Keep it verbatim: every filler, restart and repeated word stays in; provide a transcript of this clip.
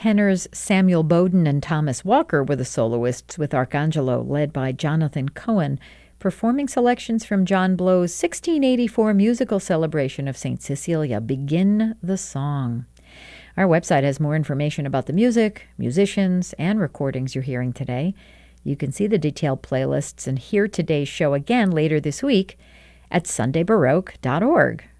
tenors Samuel Bowden and Thomas Walker were the soloists, with Arcangelo led by Jonathan Cohen, performing selections from John Blow's sixteen eighty-four musical celebration of Saint Cecilia, Begin the Song. Our website has more information about the music, musicians, and recordings you're hearing today. You can see the detailed playlists and hear today's show again later this week at sunday baroque dot org.